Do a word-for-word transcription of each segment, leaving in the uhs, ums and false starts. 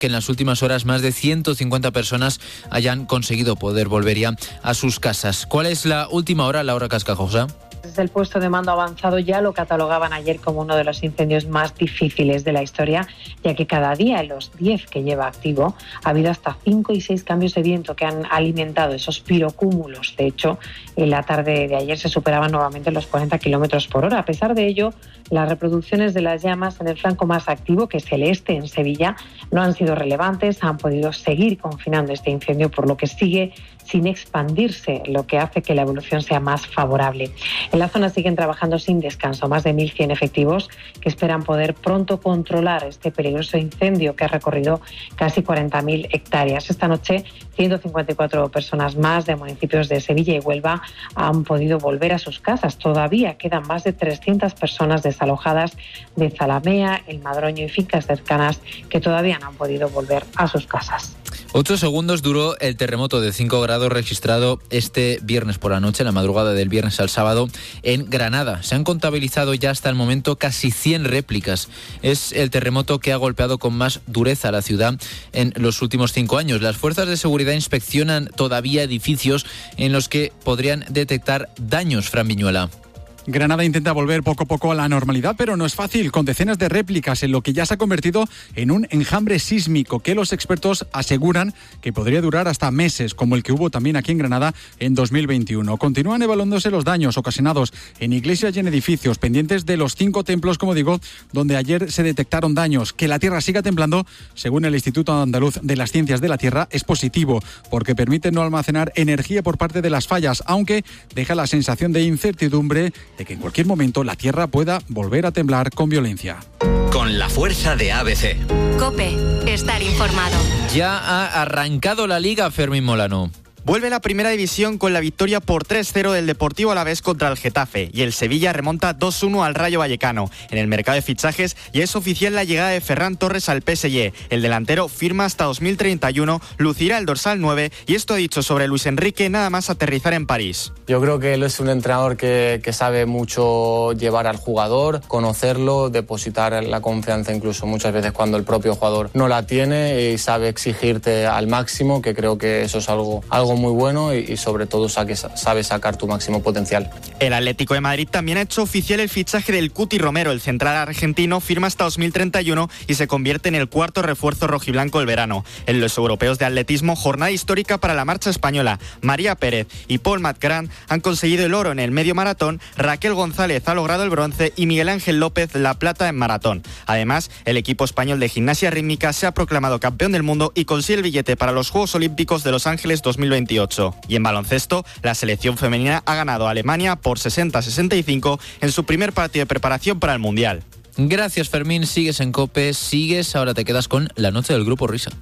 que en las últimas horas más de ciento cincuenta personas hayan conseguido poder volver ya a sus casas. ¿Cuál es la última hora, Laura Cascajosa? Desde el puesto de mando avanzado ya lo catalogaban ayer como uno de los incendios más difíciles de la historia, ya que cada día en los diez que lleva activo ha habido hasta cinco y seis cambios de viento que han alimentado esos pirocúmulos. De hecho, en la tarde de ayer se superaban nuevamente los cuarenta kilómetros por hora. A pesar de ello, las reproducciones de las llamas en el flanco más activo, que es el este, en Sevilla, no han sido relevantes. Han podido seguir confinando este incendio, por lo que sigue sin expandirse, lo que hace que la evolución sea más favorable. En la zona siguen trabajando sin descanso más de mil cien efectivos que esperan poder pronto controlar este peligroso incendio que ha recorrido casi cuarenta mil hectáreas. Esta noche, ciento cincuenta y cuatro personas más de municipios de Sevilla y Huelva han podido volver a sus casas. Todavía quedan más de trescientas personas desalojadas de Zalamea, El Madroño y fincas cercanas que todavía no han podido volver a sus casas. Ocho segundos duró el terremoto de cinco grados registrado este viernes por la noche, la madrugada del viernes al sábado, en Granada. Se han contabilizado ya hasta el momento casi cien réplicas. Es el terremoto que ha golpeado con más dureza a la ciudad en los últimos cinco años. Las fuerzas de seguridad inspeccionan todavía edificios en los que podrían detectar daños, Fran Viñuela. Granada intenta volver poco a poco a la normalidad, pero no es fácil, con decenas de réplicas en lo que ya se ha convertido en un enjambre sísmico que los expertos aseguran que podría durar hasta meses, como el que hubo también aquí en Granada en dos mil veintiuno. Continúan evaluándose los daños ocasionados en iglesias y en edificios, pendientes de los cinco templos, como digo, donde ayer se detectaron daños. Que la tierra siga temblando, según el Instituto Andaluz de las Ciencias de la Tierra, es positivo, porque permite no almacenar energía por parte de las fallas, aunque deja la sensación de incertidumbre de que en cualquier momento la Tierra pueda volver a temblar con violencia. Con la fuerza de A B C. COPE, estar informado. Ya ha arrancado la Liga, Fermín Molano. Vuelve la primera división con la victoria por tres cero del Deportivo Alavés contra el Getafe y el Sevilla remonta dos uno al Rayo Vallecano. En el mercado de fichajes ya es oficial la llegada de Ferran Torres al P S G. El delantero firma hasta dos mil treinta y uno, lucirá el dorsal nueve y esto ha dicho sobre Luis Enrique nada más aterrizar en París. Yo creo que él es un entrenador que, que sabe mucho llevar al jugador, conocerlo, depositar la confianza incluso muchas veces cuando el propio jugador no la tiene y sabe exigirte al máximo, que creo que eso es algo, algo muy bueno y, y sobre todo saque, sabe sacar tu máximo potencial. El Atlético de Madrid también ha hecho oficial el fichaje del Cuti Romero. El central argentino firma hasta dos mil treinta y uno y se convierte en el cuarto refuerzo rojiblanco del verano. En los europeos de atletismo, jornada histórica para la marcha española. María Pérez y Paul Matgrand han conseguido el oro en el medio maratón, Raquel González ha logrado el bronce y Miguel Ángel López la plata en maratón. Además, el equipo español de gimnasia rítmica se ha proclamado campeón del mundo y consigue el billete para los Juegos Olímpicos de Los Ángeles dos mil veintiocho. Y en baloncesto, la selección femenina ha ganado a Alemania por sesenta a sesenta y cinco en su primer partido de preparación para el Mundial. Gracias, Fermín. Sigues en COPE, sigues, ahora te quedas con la noche del Grupo Risa.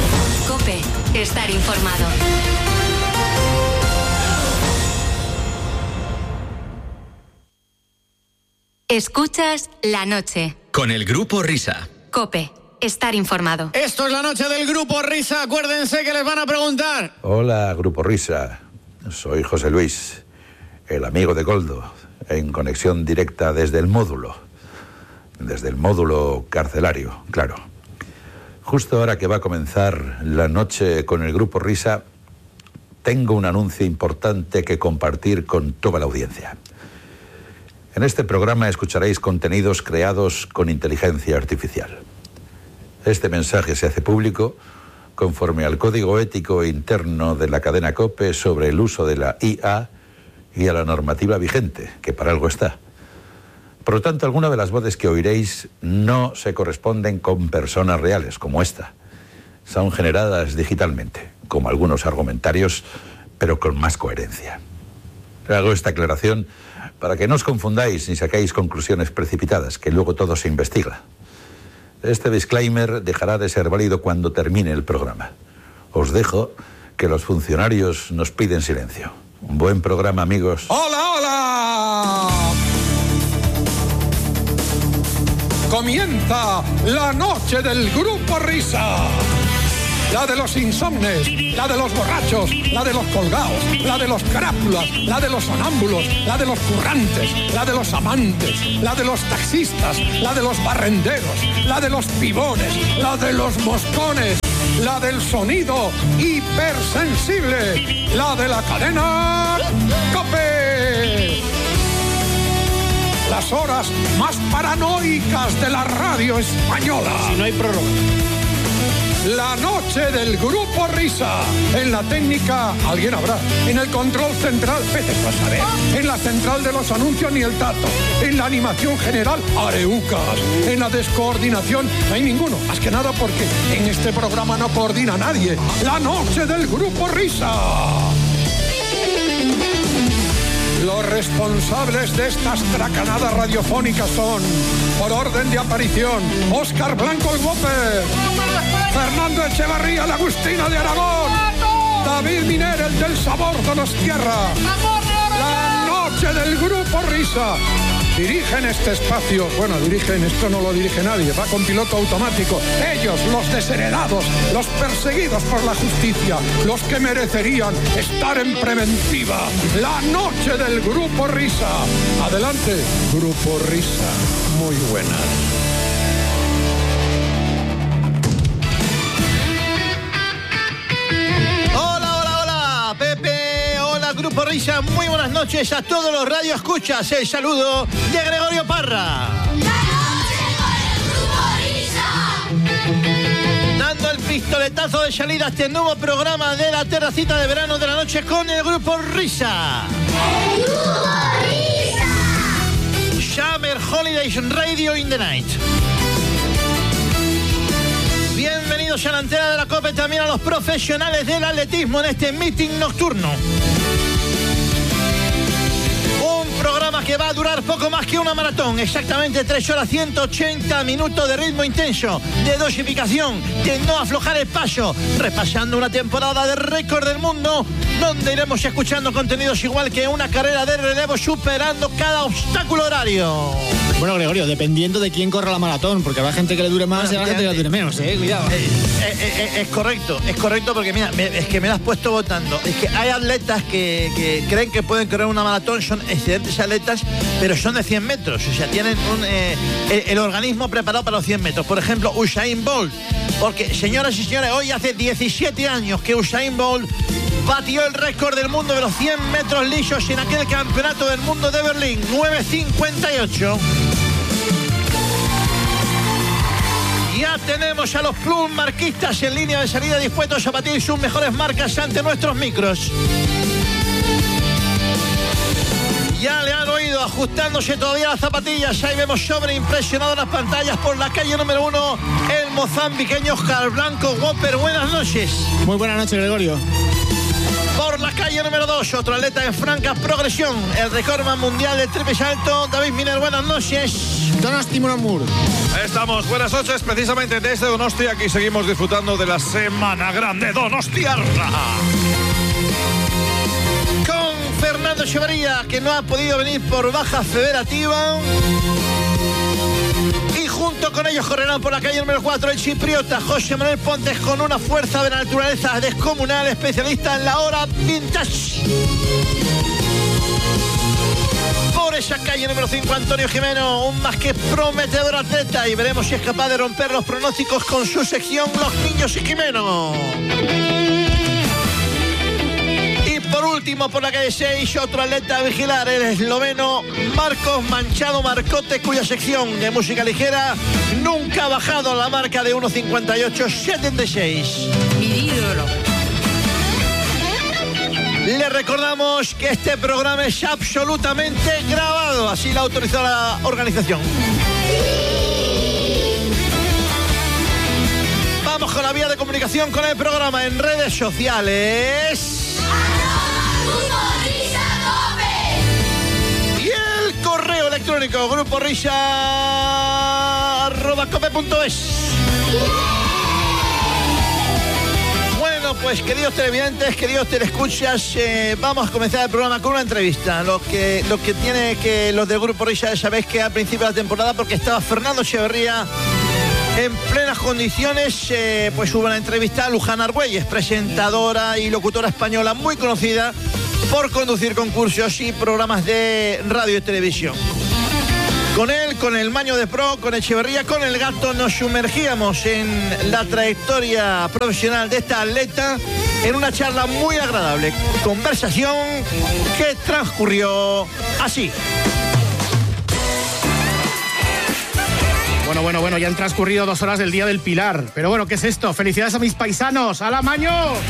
COPE, estar informado. Escuchas La Noche. Con el Grupo Risa. COPE, estar informado. Esto es La Noche del Grupo Risa. Acuérdense que les van a preguntar. Hola, Grupo Risa. Soy José Luis, el amigo de Goldo, en conexión directa desde el módulo. Desde el módulo carcelario, claro. Justo ahora que va a comenzar la noche con el Grupo Risa, tengo un anuncio importante que compartir con toda la audiencia. En este programa escucharéis contenidos creados con inteligencia artificial. Este mensaje se hace público conforme al código ético interno de la cadena COPE sobre el uso de la I A y a la normativa vigente, que para algo está. Por lo tanto, algunas de las voces que oiréis no se corresponden con personas reales, como esta. Son generadas digitalmente, como algunos argumentarios, pero con más coherencia. Hago esta aclaración para que no os confundáis ni sacáis conclusiones precipitadas, que luego todo se investiga. Este disclaimer dejará de ser válido cuando termine el programa. Os dejo que los funcionarios nos piden silencio. Un buen programa, amigos. ¡Hola, hola! Comienza La Noche del Grupo Risa. la de los insomnes, la de los borrachos, la de los colgados, la de los carápulas, la de los sonámbulos, la de los currantes, la de los amantes, la de los taxistas, la de los barrenderos, la de los pibones, la de los moscones, la del sonido hipersensible, la de la cadena COPE. Las horas más paranoicas de la radio española. Si no hay prórroga. La noche del Grupo Risa. En la técnica, alguien habrá. En el control central, vete a saber. En la central de los anuncios, ni el tato. En la animación general, areucas. En la descoordinación, no hay ninguno. Más que nada porque en este programa no coordina nadie. La noche del Grupo Risa. Los responsables de estas tracanadas radiofónicas son, por orden de aparición, Óscar Blanco el Whopper, Fernando Echevarría, la Agustina de Aragón, David Miner, el del Sabor Donostierra, la noche del Grupo Risa. Dirigen este espacio, bueno, dirigen, esto no lo dirige nadie, va con piloto automático. Ellos, los desheredados, los perseguidos por la justicia, los que merecerían estar en preventiva. La noche del Grupo Risa. Adelante, Grupo Risa. Muy buenas. Grupo Risa, muy buenas noches a todos los radioescuchas. El saludo de Gregorio Parra. Dando el pistoletazo de salida a este nuevo programa de la terracita de verano de la noche con el Grupo Risa. ¡El Grupo Risa! Summer Holidays Radio in the Night. Bienvenidos a la antena de la COPE, también a los profesionales del atletismo en este meeting nocturno. Un programa que va a durar poco más que una maratón, exactamente tres horas ciento ochenta minutos de ritmo intenso, de dosificación, de no aflojar el paso, repasando una temporada de récord del mundo, donde iremos escuchando contenidos igual que una carrera de relevo, superando cada obstáculo horario. Bueno, Gregorio, dependiendo de quién corra la maratón, porque habrá gente que le dure más bueno, y habrá gente que le dure menos, eh, cuidado. Eh, eh, eh, es correcto, es correcto porque mira, me, es que me lo has puesto votando. Es que hay atletas que, que creen que pueden correr una maratón, son excelentes atletas, pero son de cien metros, o sea, tienen un, eh, el, el organismo preparado para los cien metros. Por ejemplo, Usain Bolt, porque señoras y señores, hoy hace diecisiete años que Usain Bolt batió el récord del mundo de los cien metros lisos en aquel campeonato del mundo de Berlín, nueve cincuenta y ocho. Ya tenemos a los club marquistas en línea de salida dispuestos a batir sus mejores marcas ante nuestros micros. Ya le han oído ajustándose todavía las zapatillas. Ahí vemos sobreimpresionado las pantallas por la calle número uno, el mozambiqueño Óscar Blanco Whopper. Buenas noches. Muy buenas noches, Gregorio. Por la calle número dos, otro atleta en franca progresión, el recordman mundial del triple salto, David Miner. Buenas noches. Donosti Muramur. Estamos, buenas noches, precisamente desde Donosti. Aquí seguimos disfrutando de la Semana Grande Donostiarra. Con Fernando Echevarría, que no ha podido venir por baja federativa. Y junto con ellos correrán por la calle número cuatro el chipriota José Manuel Pontes, con una fuerza de la naturaleza descomunal, especialista en la hora vintage. Por esa calle número cinco, Antonio Jimeno, un más que prometedor atleta, y veremos si es capaz de romper los pronósticos con su sección Los Niños y Jimeno. Y por último, por la calle seis, otro atleta a vigilar, el esloveno Marcos Manchado Marcote, cuya sección de música ligera nunca ha bajado a la marca de uno cincuenta y ocho setenta y seis. Mi ídolo. Le recordamos que este programa es absolutamente grabado, así lo ha autorizado la organización. Vamos con la vía de comunicación con el programa en redes sociales. Y el correo electrónico grupo risa arroba cope punto es. Bueno, pues queridos televidentes, queridos teleescuchas, eh, vamos a comenzar el programa con una entrevista. Lo que, lo que tiene que los del Grupo Risa, sabéis que al principio de la temporada, porque estaba Fernando Echevarría en plenas condiciones. Eh, pues hubo una entrevista a Luján Argüelles, presentadora y locutora española muy conocida por conducir concursos y programas de radio y televisión. Con él, con el Maño de Pro, con Echeverría, con el Gato, nos sumergíamos en la trayectoria profesional de esta atleta en una charla muy agradable. Conversación que transcurrió así. Bueno, bueno, bueno, ya han transcurrido dos horas del Día del Pilar. Pero bueno, ¿qué es esto? ¡Felicidades a mis paisanos! ¡Hala, Maño!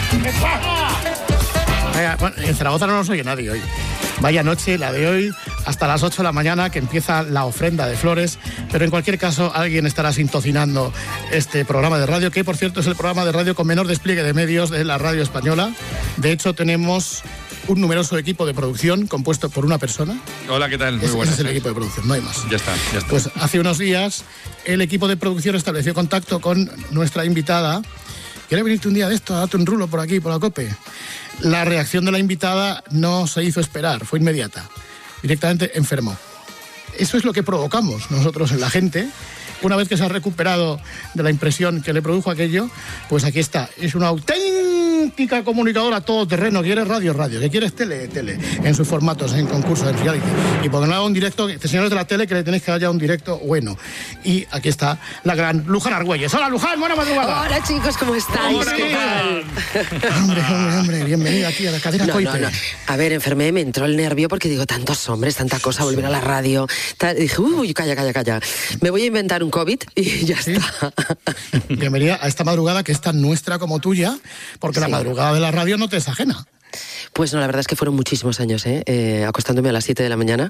Vaya, bueno, en Zaragoza no nos oye nadie hoy. Vaya noche la de hoy, hasta las ocho de la mañana, que empieza la ofrenda de flores. Pero en cualquier caso, alguien estará sintocinando este programa de radio, que por cierto es el programa de radio con menor despliegue de medios de la radio española. De hecho, tenemos un numeroso equipo de producción compuesto por una persona. Hola, ¿qué tal? Muy Ese, buenas. ese es el equipo de producción, no hay más. Ya está, ya está. Pues hace unos días el equipo de producción estableció contacto con nuestra invitada. ¿Quiere venirte un día de esto a darte un rulo por aquí, por la COPE? La reacción de la invitada no se hizo esperar, fue inmediata. Directamente enfermó. Eso es lo que provocamos nosotros en la gente. Una vez que se ha recuperado de la impresión que le produjo aquello, pues aquí está. Es una auténtica comunicadora todoterreno. ¿Quieres radio? Radio. ¿Qué quieres? Tele? Tele. En sus formatos, en concursos, en reality. Y por nada un directo, señores de la tele, que le tenéis que dar ya un directo bueno. Y aquí está la gran Luján Argüelles. ¡Hola, Luján! ¡Buena madrugada! Hola, chicos, ¿cómo estáis? Hola, ¿Qué tal? Hombre, hombre, hombre, bienvenida aquí a la cadena no, Coipe. No, no. A ver, enfermé, me entró el nervio porque digo, tantos hombres, tanta cosa, volver a la radio. Tal, y dije, uy, calla, calla, calla. Me voy a inventar un COVID y ya ¿Sí? está. Bienvenida a esta madrugada que es tan nuestra como tuya, porque sí. La madrugada de la radio no te es ajena. Pues no, la verdad es que fueron muchísimos años, ¿eh? Eh, acostándome a las siete de la mañana.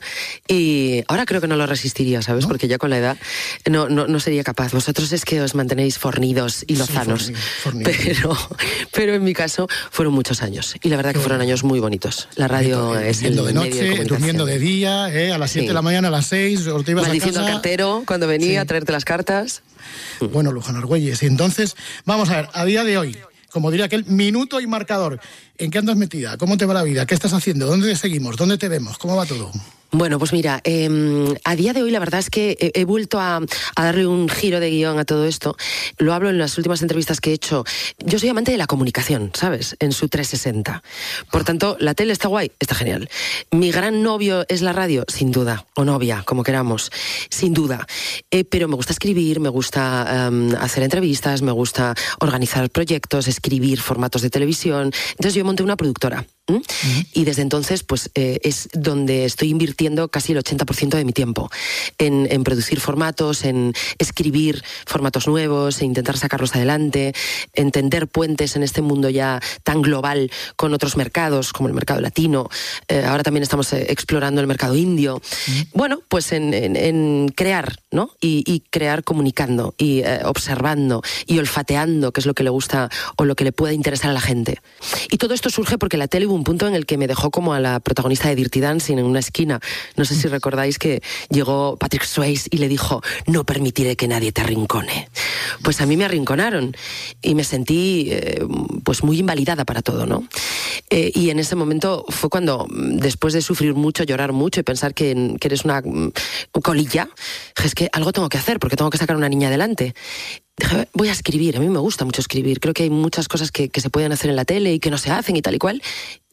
Y ahora creo que no lo resistiría, ¿sabes? ¿No? Porque ya con la edad no, no, no sería capaz. Vosotros es que os mantenéis fornidos y lozanos. Sí, fornido, fornido. Pero, pero en mi caso fueron muchos años. Y la verdad que fueron años muy bonitos. La radio eh, es el de noche, medio de durmiendo de día, ¿eh? A las siete sí. de la mañana, a las seis, o te ibas maldiciendo a casa. al cartero cuando venía sí. a traerte las cartas. Bueno, Luján Argüelles. Y entonces, vamos a ver, a día de hoy, como diría aquel, minuto y marcador. ¿En qué andas metida? ¿Cómo te va la vida? ¿Qué estás haciendo? ¿Dónde te seguimos? ¿Dónde te vemos? ¿Cómo va todo? Bueno, pues mira, eh, a día de hoy la verdad es que he, he vuelto a, a darle un giro de guión a todo esto. Lo hablo en las últimas entrevistas que he hecho. Yo soy amante de la comunicación, ¿sabes? En su trescientos sesenta. Por tanto, la tele está guay, está genial. Mi gran novio es la radio, sin duda. O novia, como queramos. Sin duda. Eh, pero me gusta escribir, me gusta um, hacer entrevistas, me gusta organizar proyectos, escribir formatos de televisión. Entonces yo monté una productora. ¿Mm? Uh-huh. Y desde entonces pues eh, es donde estoy invirtiendo casi el ochenta por ciento de mi tiempo en, en producir formatos, en escribir formatos nuevos, en intentar sacarlos adelante, en tender puentes en este mundo ya tan global con otros mercados como el mercado latino. Eh, ahora también estamos eh, explorando el mercado indio. Uh-huh. Bueno, pues en, en, en crear, ¿no? Y, y crear comunicando y eh, observando y olfateando, que es lo que le gusta o lo que le puede interesar a la gente. Y todo esto surge porque la tele hubo un punto en el que me dejó como a la protagonista de Dirty Dancing en una esquina. No sé si recordáis que llegó Patrick Swayze y le dijo, no permitiré que nadie te arrincone. Pues a mí me arrinconaron y me sentí eh, pues muy invalidada para todo, ¿no? Eh, y en ese momento fue cuando, después de sufrir mucho, llorar mucho y pensar que, que eres una um, colilla, es que algo tengo que hacer porque tengo que sacar a una niña adelante. Dije, voy a escribir, a mí me gusta mucho escribir, creo que hay muchas cosas que, que se pueden hacer en la tele y que no se hacen y tal y cual,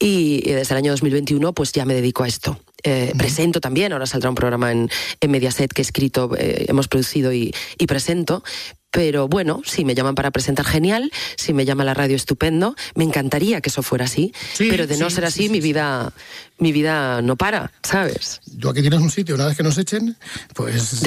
y desde el año dos mil veintiuno pues ya me dedico a esto. Eh, presento también, ahora saldrá un programa en, en Mediaset que he escrito, eh, hemos producido y, y presento. Pero bueno, si me llaman para presentar, genial. Si me llama la radio, estupendo. Me encantaría que eso fuera así. Sí, pero de no sí, ser así, sí, mi vida mi vida no para, ¿sabes? Tú aquí tienes un sitio, una vez que nos echen, pues...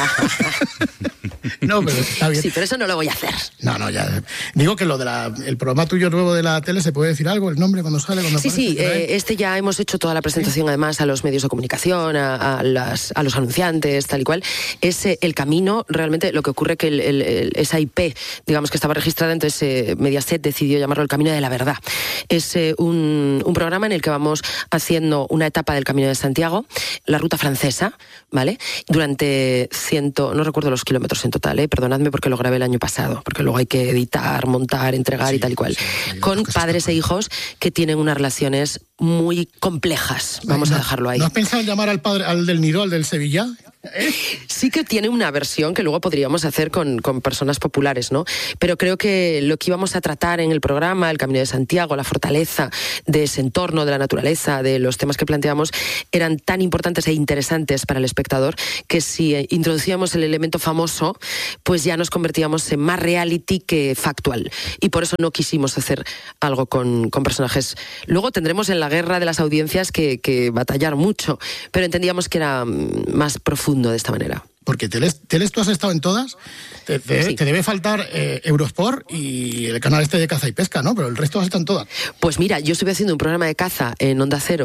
No, pero está bien. Sí, pero eso no lo voy a hacer. No, no, ya... Digo que lo de la, el programa tuyo nuevo de la tele, ¿se puede decir algo? ¿El nombre cuando sale? Cuando sí, sí, eh, este ya hemos hecho toda la presentación, ¿sí? Además, a los medios de comunicación, a, a, las, a los anunciantes, tal y cual. Es eh, El Camino, realmente, lo que ocurre que el, el, el, esa I P, digamos que estaba registrada, entonces eh, Mediaset decidió llamarlo El Camino de la Verdad. Es eh, un, un programa en el que vamos haciendo una etapa del Camino de Santiago, la ruta francesa, ¿vale? Durante ciento, no recuerdo los kilómetros en total, ¿eh? Perdonadme porque lo grabé el año pasado, porque luego hay que editar, montar, entregar sí, y tal y cual. Sí, sí, con padres e hijos que tienen unas relaciones muy complejas, vamos no, a dejarlo ahí. ¿No has pensado en llamar al padre, al del Nido, al del Sevilla? Sí que tiene una versión que luego podríamos hacer con, con personas populares, ¿no? Pero creo que lo que íbamos a tratar en el programa, el Camino de Santiago, la fortaleza de ese entorno, de la naturaleza, de los temas que planteamos, eran tan importantes e interesantes para el espectador que si introducíamos el elemento famoso, pues ya nos convertíamos en más reality que factual. Y por eso no quisimos hacer algo con, con personajes. Luego tendremos en la guerra de las audiencias que, que batallar mucho, pero entendíamos que era más profundo de esta manera. Porque Teles, Teles tú has estado en todas, te, te, sí. te debe faltar eh, Eurosport y el canal este de caza y pesca, ¿no? Pero el resto has estado en todas. Pues mira, yo estuve haciendo un programa de caza en Onda Cero.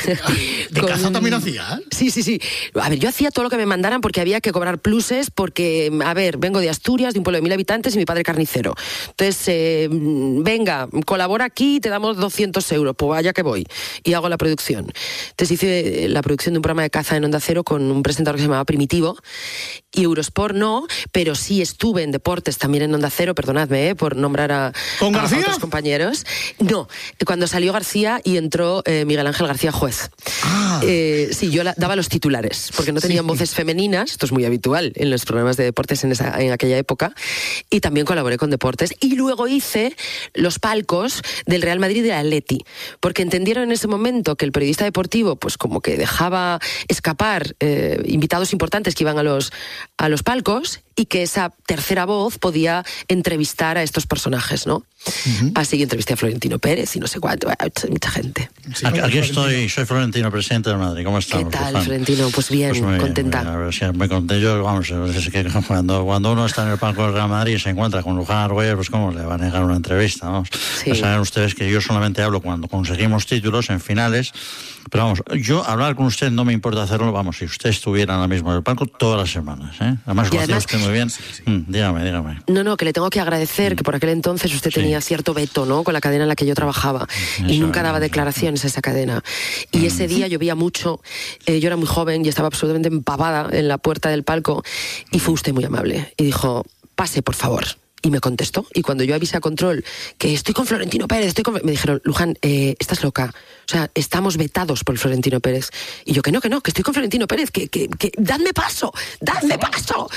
¿De con... caza también hacía? ¿eh? Sí, sí, sí. A ver, yo hacía todo lo que me mandaran porque había que cobrar pluses porque, a ver, vengo de Asturias, de un pueblo de mil habitantes y mi padre carnicero. Entonces, eh, venga, colabora aquí y te damos doscientos euros, pues vaya que voy. Y hago la producción. Entonces hice la producción de un programa de caza en Onda Cero con un presentador que se llamaba Primitivo. Y Eurosport no, pero sí estuve en deportes también en Onda Cero, perdonadme, ¿eh? Por nombrar a, ¿Con a, García? a otros compañeros. No, cuando salió García y entró eh, Miguel Ángel García Juez. Ah. Eh, sí, yo la, daba los titulares, porque no tenían sí. voces femeninas, esto es muy habitual en los programas de deportes en, esa, en aquella época, y también colaboré con deportes. Y luego hice los palcos del Real Madrid y del Atleti, porque entendieron en ese momento que el periodista deportivo, pues como que dejaba escapar eh, invitados importantes que iban a los a los palcos y que esa tercera voz podía entrevistar a estos personajes, ¿no? Uh-huh. Así que entrevisté a Florentino Pérez y no sé cuánto, mucha gente. Sí, aquí, aquí estoy, soy Florentino, presidente del Madrid. ¿Cómo estamos? ¿Qué tal, Luján? Florentino? Pues bien, pues muy contenta. Bien, muy, bien, muy contenta. Yo, vamos, es que cuando, cuando uno está en el palco del Real Madrid y se encuentra con Luján Argüelles, pues cómo le va a negar una entrevista, vamos. Sí. Ya saben ustedes que yo solamente hablo cuando conseguimos títulos en finales, pero vamos, yo hablar con usted no me importa hacerlo, vamos, si usted estuviera ahora mismo en el palco todas las semanas, ¿eh? Además lo hacía usted muy bien. Sí, sí. Mm, dígame, dígame. No, no, que le tengo que agradecer mm. que por aquel entonces usted sí. tenía cierto veto, ¿no? Con la cadena en la que yo trabajaba eso, y nunca daba declaraciones a esa cadena. Y mm. ese día llovía mucho, eh, yo era muy joven y estaba absolutamente empavada en la puerta del palco y fue usted muy amable y dijo, pase, por favor. Y me contestó. Y cuando yo avisé a control que estoy con Florentino Pérez, estoy con... me dijeron, Luján, eh, estás loca. O sea, estamos vetados por Florentino Pérez. Y yo, que no, que no, que estoy con Florentino Pérez, que, que, que dadme paso, dadme paso.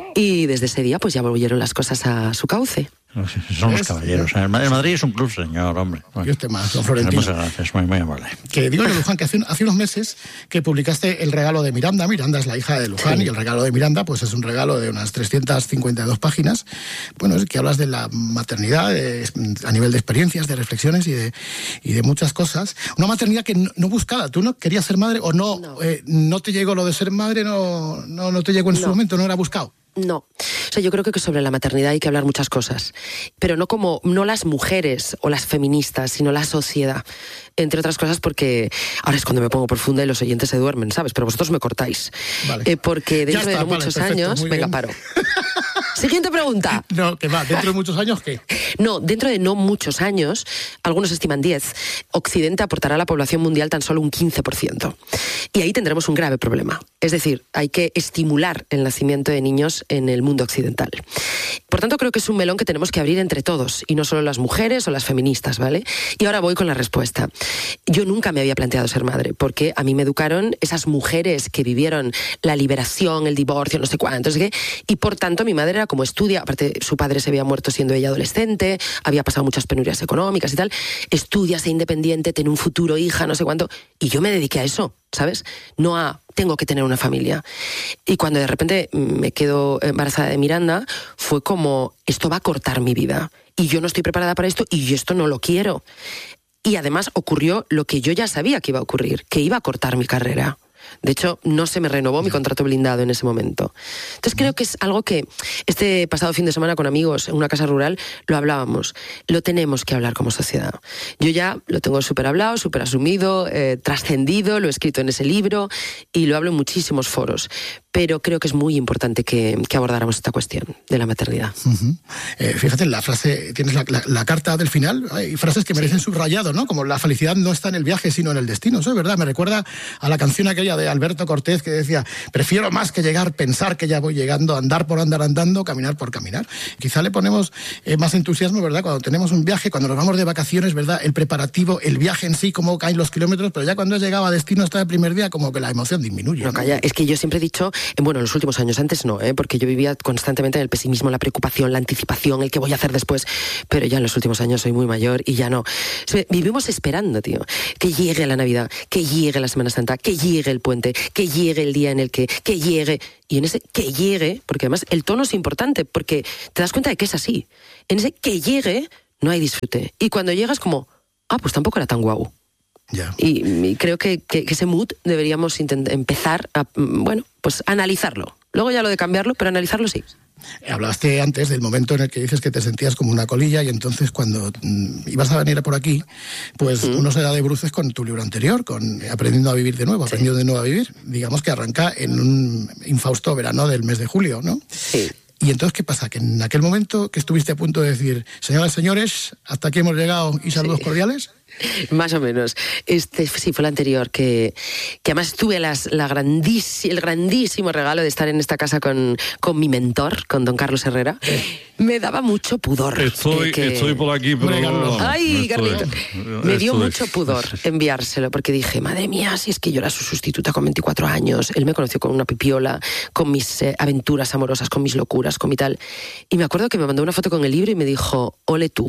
Y desde ese día, pues ya volvieron las cosas a su cauce. Somos caballeros. El Madrid es un club, señor, hombre. Bueno, y usted más, don Florentino. Muchas gracias, muy, muy amable. Que digo yo, Luján, que hace, hace unos meses que publicaste El regalo de Miranda. Miranda es la hija de Luján, sí. Y El regalo de Miranda pues es un regalo de unas trescientas cincuenta y dos páginas. Bueno, es que hablas de la maternidad de, a nivel de experiencias, de reflexiones y de, y de muchas cosas. Una maternidad que no, no buscada. ¿Tú no querías ser madre o no? No, eh, no te llegó lo de ser madre, no, no, no te llegó en no. su momento, no era buscado. No, o sea, yo creo que sobre la maternidad hay que hablar muchas cosas, pero no como, no las mujeres o las feministas, sino la sociedad, entre otras cosas porque, ahora es cuando me pongo profunda y los oyentes se duermen, ¿sabes? Pero vosotros me cortáis, vale. eh, porque dentro está, de no vale, muchos perfecto, años, venga, paro. Siguiente pregunta. No, ¿qué va? ¿Dentro de muchos años qué? No, dentro de no muchos años, algunos estiman diez, Occidente aportará a la población mundial tan solo un quince por ciento. Y ahí tendremos un grave problema. Es decir, hay que estimular el nacimiento de niños en el mundo occidental. Por tanto, creo que es un melón que tenemos que abrir entre todos, y no solo las mujeres o las feministas, ¿vale? Y ahora voy con la respuesta. Yo nunca me había planteado ser madre, porque a mí me educaron esas mujeres que vivieron la liberación, el divorcio, no sé cuánto, no sé qué, y por tanto mi madre era como estudia, aparte su padre se había muerto siendo ella adolescente, había pasado muchas penurias económicas y tal, estudia, sé independiente, ten un futuro, hija, no sé cuánto, y yo me dediqué a eso, ¿sabes? No a tengo que tener una familia. Y cuando de repente me quedo embarazada de Miranda, fue como, esto va a cortar mi vida, y yo no estoy preparada para esto, y yo esto no lo quiero. Y además ocurrió lo que yo ya sabía que iba a ocurrir, que iba a cortar mi carrera. De hecho, no se me renovó mi contrato blindado en ese momento. Entonces creo que es algo que este pasado fin de semana con amigos en una casa rural lo hablábamos. Lo tenemos que hablar como sociedad. Yo ya lo tengo súper hablado, súper asumido, eh, trascendido, lo he escrito en ese libro y lo hablo en muchísimos foros. Pero creo que es muy importante que, que abordáramos esta cuestión de la maternidad. Uh-huh. Eh, fíjate, en la frase, tienes la, la, la carta del final, hay frases que merecen sí. subrayado, ¿no? Como la felicidad no está en el viaje, sino en el destino. Eso es verdad, me recuerda a la canción aquella de Alberto Cortés que decía, prefiero más que llegar, pensar que ya voy llegando, andar por andar andando, caminar por caminar. Quizá le ponemos eh, más entusiasmo, ¿verdad? Cuando tenemos un viaje, cuando nos vamos de vacaciones, ¿verdad? El preparativo, el viaje en sí, cómo caen los kilómetros, pero ya cuando has llegado a destino hasta el primer día, como que la emoción disminuye. No, ¿no? Calla, es que yo siempre he dicho bueno, en los últimos años, antes no, ¿eh? Porque yo vivía constantemente en el pesimismo, la preocupación, la anticipación, el que voy a hacer después, pero ya en los últimos años soy muy mayor y ya no. Vivimos esperando, tío, que llegue la Navidad, que llegue la Semana Santa, que llegue el puente, que llegue el día en el que, que llegue, y en ese que llegue, porque además el tono es importante, porque te das cuenta de que es así, en ese que llegue no hay disfrute, y cuando llegas como, ah, pues tampoco era tan guau. Ya. Y, y creo que, que, que ese mood deberíamos intent- empezar a, bueno, pues analizarlo. Luego ya lo de cambiarlo, pero analizarlo sí. Hablaste antes del momento en el que dices que te sentías como una colilla y entonces cuando mm, ibas a venir por aquí, pues mm. uno se da de bruces con tu libro anterior, con Aprendiendo a vivir de nuevo, sí. Aprendiendo de nuevo a vivir. Digamos que arranca en un infausto verano del mes de julio, ¿no? Sí. Y entonces, ¿qué pasa? Que en aquel momento que estuviste a punto de decir, señoras y señores, hasta aquí hemos llegado y saludos sí. cordiales. Más o menos. Este sí fue el anterior, que, que además tuve las, la grandísima, el grandísimo regalo de estar en esta casa con, con mi mentor, con don Carlos Herrera. Me daba mucho pudor. Estoy, eh, que... estoy por aquí, pero... Ay, Carlito. Me dio estoy. mucho pudor enviárselo, porque dije, madre mía, si es que yo era su sustituta con veinticuatro años, él me conoció con una pipiola, con mis eh, aventuras amorosas, con mis locuras, con mi tal. Y me acuerdo que me mandó una foto con el libro y me dijo, ole tú.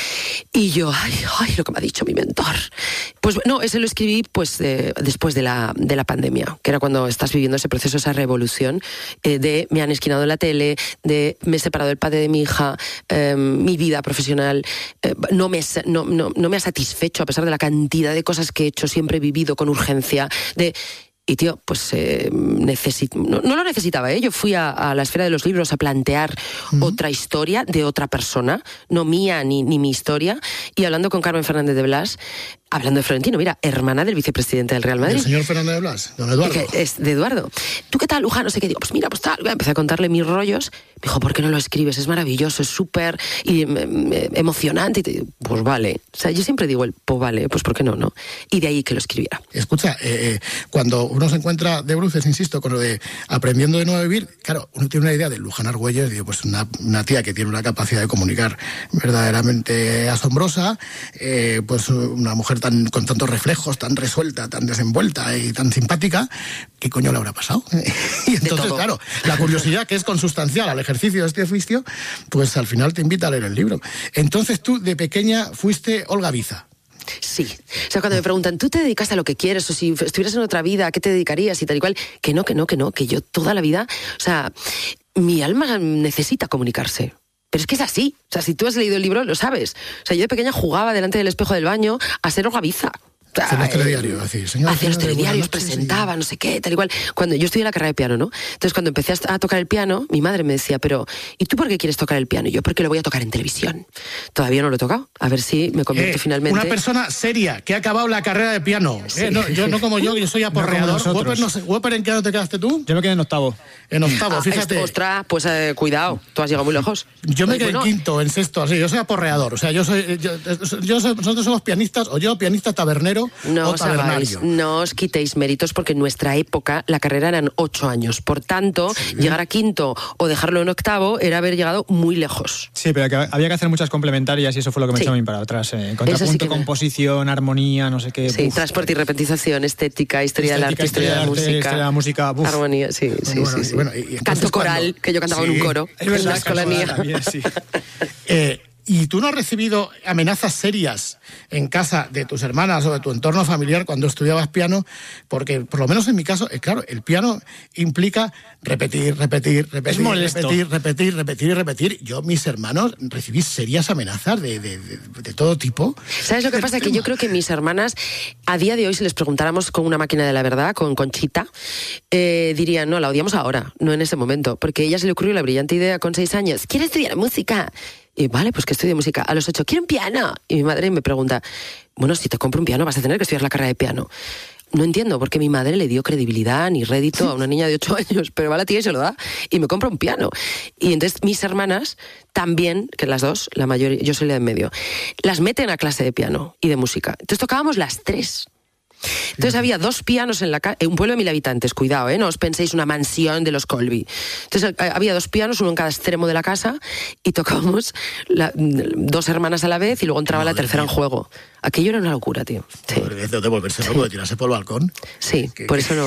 Y yo, ay, ay, lo que me ha dicho mi mentor. Pues no, ese lo escribí pues eh, después de la, de la pandemia, que era cuando estás viviendo ese proceso, esa revolución eh, de me han esquinado la tele, de me he separado del padre de mi hija, eh, mi vida profesional eh, no, me, no, no, no me ha satisfecho a pesar de la cantidad de cosas que he hecho, siempre he vivido con urgencia, de... Y tío, pues eh, necesit- no, no lo necesitaba, ¿eh? Yo fui a, a la esfera de los libros a plantear uh-huh. otra historia de otra persona, no mía ni, ni mi historia, y hablando con Carmen Fernández de Blas, hablando de Florentino, mira, hermana del vicepresidente del Real Madrid. ¿El señor Fernández de Blas? Don Eduardo. Que es de Eduardo. ¿Tú qué tal, Luján? No sé qué. Digo, pues mira, pues tal. Empecé a contarle mis rollos. Me dijo, ¿por qué no lo escribes? Es maravilloso, es súper y, me, me, emocionante. Y te digo, pues vale. O sea, yo siempre digo el, pues vale, pues ¿por qué no, no? Y de ahí que lo escribiera. Escucha, eh, cuando uno se encuentra de bruces, insisto, con lo de aprendiendo de nuevo a vivir, claro, uno tiene una idea de Luján Argüelles, digo, pues una, una tía que tiene una capacidad de comunicar verdaderamente asombrosa, eh, pues una mujer tan con tantos reflejos, tan resuelta, tan desenvuelta y tan simpática, ¿qué coño le habrá pasado? Y entonces, claro, la curiosidad que es consustancial al ejercicio de este oficio, pues al final te invita a leer el libro. Entonces tú, de pequeña, fuiste Olga Biza. Sí. O sea, cuando me preguntan, ¿tú te dedicas a lo que quieres? O si estuvieras en otra vida, ¿a qué te dedicarías? Y tal y cual. Que no, que no, que no. Que yo toda la vida... O sea, mi alma necesita comunicarse. Pero es que es así. O sea, si tú has leído el libro, lo sabes. O sea, yo de pequeña jugaba delante del espejo del baño a ser Olga Biza. Hacia los telediarios, así, señor. Hacia los telediarios, presentaba, no sé qué, tal y cual. Cuando yo estudié la carrera de piano, ¿no? Entonces, cuando empecé a tocar el piano, mi madre me decía, pero, ¿y tú por qué quieres tocar el piano? Y yo, porque lo voy a tocar en televisión. Todavía no lo he tocado. A ver si me convierto eh, finalmente. Una persona seria, que ha acabado la carrera de piano. Sí. Eh, no, yo no como yo, yo soy aporreador. No Whopper, no sé, Whopper, ¿en qué año te quedaste tú? Yo me quedé en octavo. En octavo, ah, fíjate. Es, ostras, pues eh, cuidado, tú has llegado muy lejos. Yo me pues, quedé bueno, en quinto, en sexto, así. Yo soy aporreador. O sea, yo soy, yo, yo soy, nosotros somos pianistas, o yo pianista tabernero no o tabernario. No os quitéis méritos porque en nuestra época la carrera eran ocho años. Por tanto, sí. llegar a quinto o dejarlo en octavo era haber llegado muy lejos. Sí, pero que había que hacer muchas complementarias y eso fue lo que me sí. echó a mí para atrás. Eh. Contrapunto, sí composición, armonía, no sé qué. Sí, uf. transporte y repentización, estética, historia estética, del arte, historia de la música. Historia de la música, uf. Armonía, sí, sí, bueno, sí. sí. Bueno, y, y Canto coral, cuando... que yo cantaba sí. en un coro. Es verdad, en la escolanía. También, sí. eh, ¿Y tú no has recibido amenazas serias en casa de tus hermanas o de tu entorno familiar cuando estudiabas piano? Porque, por lo menos en mi caso, eh, claro, el piano implica repetir, repetir, repetir, repetir, repetir, repetir y repetir. Yo, mis hermanos, recibí serias amenazas de, de, de, de todo tipo. ¿Sabes lo que pasa? Que yo creo que mis hermanas, a día de hoy, si les preguntáramos con una máquina de la verdad, con Conchita, eh, dirían, no, la odiamos ahora, no en ese momento. Porque a ella se le ocurrió la brillante idea con seis años, ¿quiere estudiar música? Y vale, pues que estudie música. A los ocho, quiero un piano. Y mi madre me pregunta, bueno, si te compro un piano vas a tener que estudiar la carrera de piano. No entiendo por qué mi madre le dio credibilidad ni rédito a una niña de ocho años, pero va la tía y se lo da y me compra un piano. Y entonces mis hermanas también, que las dos, la mayoría, yo soy la de en medio, las meten a clase de piano y de música. Entonces tocábamos las tres. Entonces había dos pianos en la casa, un pueblo de mil habitantes, cuidado, ¿eh? No os penséis una mansión de los Colby. Entonces había dos pianos, uno en cada extremo de la casa, y tocábamos la, dos hermanas a la vez y luego entraba Madre la tercera mía. en juego. Aquello era una locura, tío. Sí. De, de volverse loco, de tirarse por el balcón. Sí, ¿Qué? por eso no...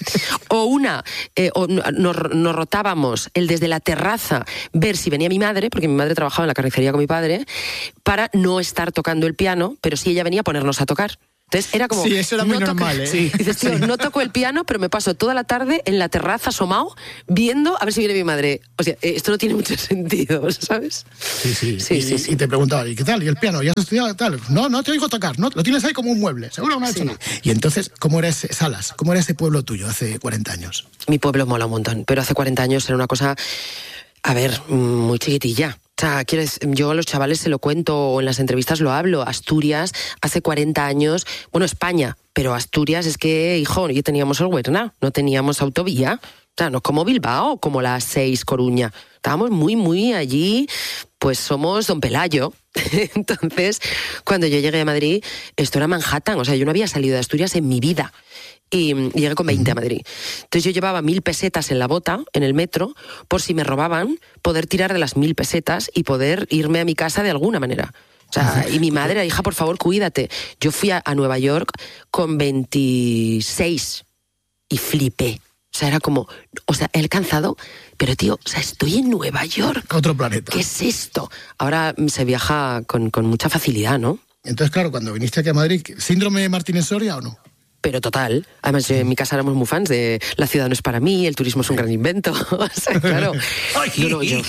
O una, eh, o nos, nos rotábamos el desde la terraza, ver si venía mi madre, porque mi madre trabajaba en la carnicería con mi padre, para no estar tocando el piano, pero si ella venía a ponernos a tocar. Entonces era como... Sí, eso era muy no normal, toco, ¿eh? Sí. Dices, tío, sí. no toco el piano, pero me paso toda la tarde en la terraza asomado, viendo a ver si viene mi madre. O sea, esto no tiene mucho sentido, ¿sabes? Sí, sí. sí, y, sí, sí. y te preguntaba, ¿y qué tal? ¿Y el piano? ¿Ya has estudiado tal? No, no te oigo tocar, ¿no? Lo tienes ahí como un mueble, seguro no ha hecho nada. Y entonces, ¿cómo era ese, Salas? ¿Cómo era ese pueblo tuyo hace cuarenta años? Mi pueblo mola un montón, pero hace cuarenta años era una cosa, a ver, muy chiquitilla. O sea, yo a los chavales se lo cuento o en las entrevistas lo hablo. Asturias, hace cuarenta años, bueno, España, pero Asturias es que, hijo, ya teníamos el Huerna, no teníamos autovía. O sea, no es como Bilbao, como la seis Coruña. Estábamos muy, muy allí, pues somos Don Pelayo. Entonces, cuando yo llegué a Madrid, esto era Manhattan. O sea, yo no había salido de Asturias en mi vida. Y llegué con veinte a Madrid. Entonces yo llevaba mil pesetas en la bota, en el metro, por si me robaban, poder tirar de las mil pesetas y poder irme a mi casa de alguna manera. O sea, y mi madre, hija, por favor, cuídate. Yo fui a, a Nueva York con veintiséis y flipé. O sea, era como, o sea, he alcanzado, pero tío, o sea, estoy en Nueva York. Otro planeta. ¿Qué es esto? Ahora se viaja con, con mucha facilidad, ¿no? Entonces, claro, cuando viniste aquí a Madrid, ¿síndrome de Martínez Soria o no? Pero total, además yo, en mi casa éramos muy fans de la ciudad no es para mí, el turismo es un gran invento. O sea, claro. No, no, yo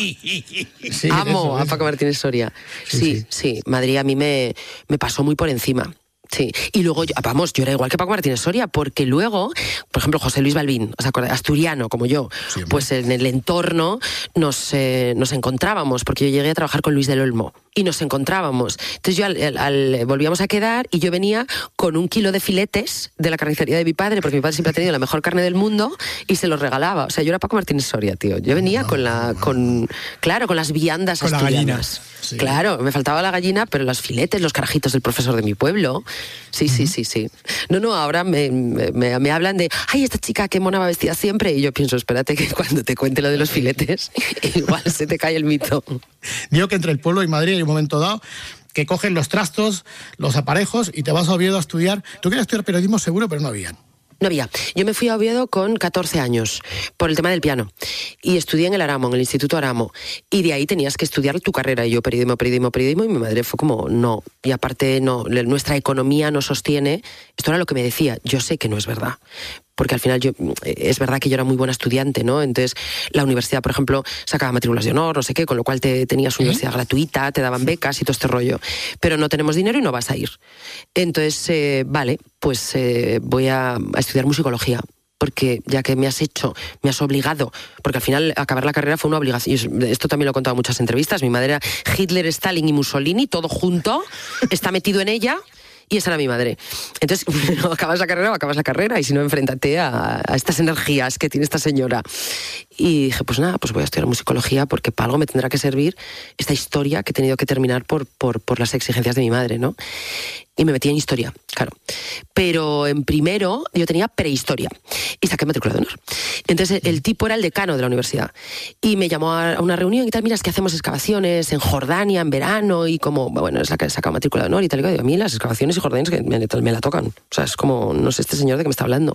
sí, amo a Paco Martínez Soria. Sí, sí, sí, sí. Madrid a mí me, me pasó muy por encima. Sí, y luego, yo, vamos, yo era igual que Paco Martínez Soria, porque luego, por ejemplo, José Luis Balbín, o sea, asturiano como yo, sí, pues en el entorno nos, eh, nos encontrábamos, porque yo llegué a trabajar con Luis del Olmo, y nos encontrábamos. Entonces yo al, al, al, volvíamos a quedar y yo venía con un kilo de filetes de la carnicería de mi padre, porque mi padre siempre ha tenido la mejor carne del mundo, y se los regalaba. O sea, yo era Paco Martínez Soria, tío. Yo venía no, con la, no, con, no. claro, con las viandas con asturianas. Sí. Claro, me faltaba la gallina, pero los filetes, los carajitos del profesor de mi pueblo. Sí, sí, sí, sí. No, no, ahora me, me, me hablan de, ay, esta chica qué mona va vestida siempre, y yo pienso, espérate que cuando te cuente lo de los filetes, igual se te cae el mito. Digo que entre el pueblo y Madrid hay un momento dado que cogen los trastos, los aparejos y te vas a Oviedo a estudiar. Tú querías estudiar periodismo seguro, pero no habían. No había. Yo me fui a Oviedo con catorce años por el tema del piano y estudié en el Aramo, en el Instituto Aramo, y de ahí tenías que estudiar tu carrera y yo periodismo, periodismo, periodismo y mi madre fue como no, y aparte no, nuestra economía no sostiene. Esto era lo que me decía, yo sé que no es verdad. Porque al final yo, es verdad que yo era muy buena estudiante, ¿no? Entonces la universidad, por ejemplo, sacaba matrículas de honor, no sé qué, con lo cual te tenías universidad ¿Eh? gratuita, te daban becas y todo este rollo. Pero no tenemos dinero y no vas a ir. Entonces, eh, vale, pues eh, voy a, a estudiar musicología. Porque ya que me has hecho, me has obligado, porque al final acabar la carrera fue una obligación. Esto también lo he contado en muchas entrevistas. Mi madre era Hitler, Stalin y Mussolini, todo junto, está metido en ella. Y esa era mi madre. Entonces, o acabas la carrera o acabas la carrera, y si no, enfréntate a, a estas energías que tiene esta señora. Y dije, pues nada, pues voy a estudiar musicología porque para algo me tendrá que servir esta historia que he tenido que terminar por, por, por las exigencias de mi madre, ¿no? Y me metí en historia, claro. Pero en primero yo tenía prehistoria y saqué matrícula de honor. Entonces el tipo era el decano de la universidad y me llamó a una reunión y tal, mira, es que hacemos excavaciones en Jordania en verano y como, bueno, es la que he sacado matrícula de honor y tal. Y digo, a mí las excavaciones y Jordania que me, me la tocan. O sea, es como, no sé este señor de qué me está hablando.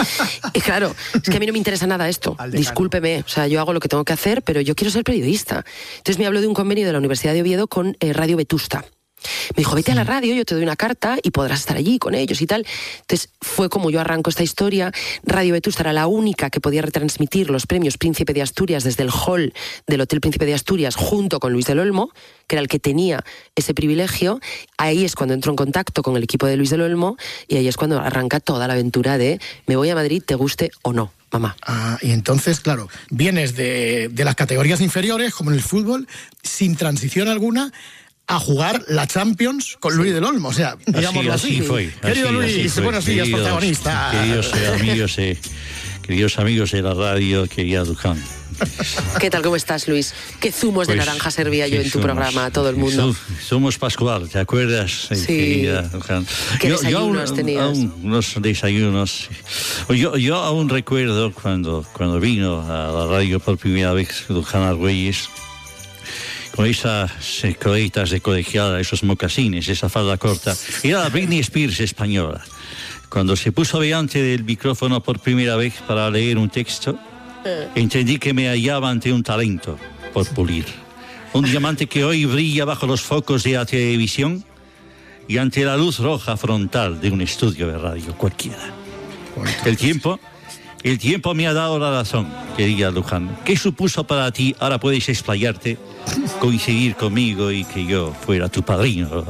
Y claro, es que a mí no me interesa nada esto. Discúlpeme, o sea, yo hago lo que tengo que hacer, pero yo quiero ser periodista. Entonces me habló de un convenio de la Universidad de Oviedo con eh, Radio Vetusta. Me dijo, vete a la radio, yo te doy una carta y podrás estar allí con ellos y tal. Entonces fue como yo arranco esta historia. Radio Vetusta era la única que podía retransmitir los premios Príncipe de Asturias desde el hall del Hotel Príncipe de Asturias junto con Luis del Olmo, que era el que tenía ese privilegio. Ahí es cuando entro en contacto con el equipo de Luis del Olmo y ahí es cuando arranca toda la aventura de me voy a Madrid, te guste o no. Mamá. Ah, y entonces, claro, vienes de, de las categorías inferiores, como en el fútbol, sin transición alguna, a jugar la Champions con Luis del Olmo, o sea, digámoslo así. Así fue. Querido así, Luis, así fue. buenos días, queridos, protagonista. Queridos amigos, eh, queridos amigos de la radio, querida Luján. ¿Qué tal, cómo estás, Luis? ¿Qué zumos Pues, de naranja servía yo en tu somos? programa a todo el mundo? Somos Pascual, ¿te acuerdas? Sí. Querida Luján. ¿Qué Yo- yo desayunos aún- tenías? aún unos desayunos. Yo, yo aún recuerdo cuando, cuando vino a la radio por primera vez Luján Argüelles, con esas eh, coletas de colegiala, esos mocasines, esa falda corta. Era la Britney Spears española. Cuando se puso delante del micrófono por primera vez para leer un texto, entendí que me hallaba ante un talento por pulir. Un diamante que hoy brilla bajo los focos de la televisión y ante la luz roja frontal de un estudio de radio cualquiera. El tiempo, el tiempo me ha dado la razón, querida Luján. ¿Qué supuso para ti? Ahora puedes explayarte, coincidir conmigo y que yo fuera tu padrino.